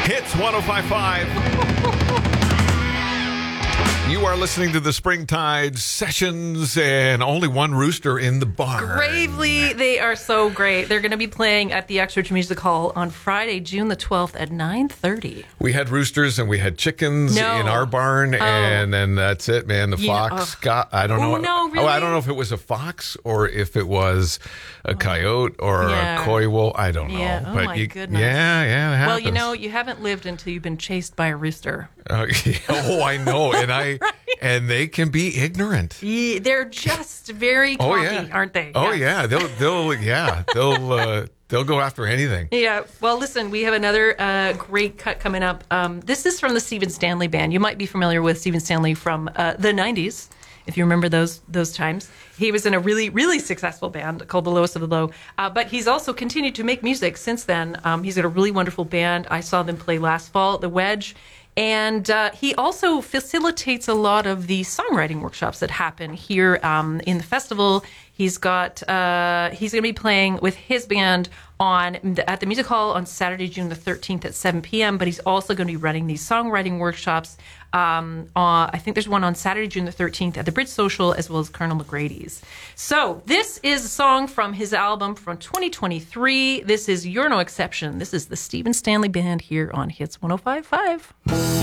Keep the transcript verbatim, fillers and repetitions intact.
Hits one oh five point five. You are listening to the Springtide Sessions, and only one rooster in the barn. Gravely, they are so great. They're going to be playing at the Exeter Music Hall on Friday, June the twelfth at nine thirty. We had roosters and we had chickens No. in our barn, Oh. and then that's it, man. The You- fox oh. got, I don't know. Oh, what- no, really? Oh, I don't know if it was a fox or if it was a coyote or Yeah. a coy wolf. I don't know. Yeah. Oh, but my you, goodness. Yeah, yeah, it Well, you happens. know, you haven't lived until you've been chased by a rooster. Uh, yeah, oh, I know. And I, and they can be ignorant. Yeah, they're just very Oh, cocky, yeah. aren't they? Oh, yeah. They'll, they'll, yeah. They'll, uh, they'll go after anything. Yeah. Well, listen, we have another uh, great cut coming up. Um, this is from the Stephen Stanley Band. You might be familiar with Stephen Stanley from uh, the nineties, if you remember those those times. He was in a really, really successful band called The Lowest of the Low. Uh, but he's also continued to make music since then. Um, he's got a really wonderful band. I saw them play last fall at the Wedge. And uh, he also facilitates a lot of the songwriting workshops that happen here um, in the festival. He's got uh, he's going to be playing with his band on the, at the Music Hall on Saturday, June the thirteenth at seven p.m. But he's also going to be running these songwriting workshops. Um, uh, I think there's one on Saturday, June the thirteenth at the Bridge Social, as well as Colonel McGrady's. So this is a song from his album from twenty twenty-three. This is You're No Exception. This is the Stephen Stanley Band here on Hits one oh five point five.